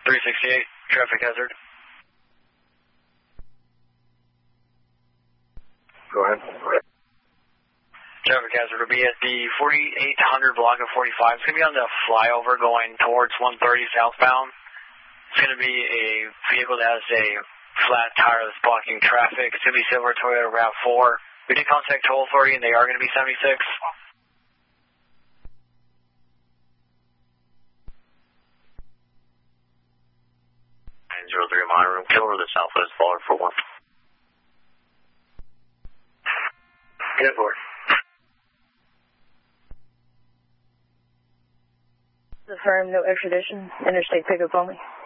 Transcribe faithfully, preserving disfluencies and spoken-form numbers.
three sixty-eight, traffic hazard. Go ahead. Traffic hazard will be at the forty-eight hundred block of forty-five. It's going to be on the flyover going towards one thirty southbound. It's going to be a vehicle that has a flat tire that's blocking traffic. It's going to be silver Toyota RAV four. We did contact toll authority and they are going to be seventy-six. nine zero three mile room, kill over the southwest baller for one. Get aboard. Affirm, no extradition, interstate pickup only.